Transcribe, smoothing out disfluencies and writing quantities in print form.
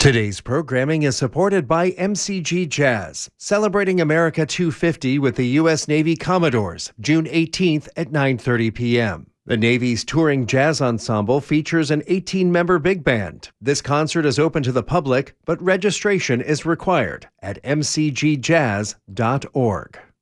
Today's programming is supported by MCG Jazz, celebrating America 250 with the U.S. Navy Commodores, June 18th at 9:30 p.m. The Navy's touring jazz ensemble features an 18-member big band. This concert is open to the public, but registration is required at mcgjazz.org.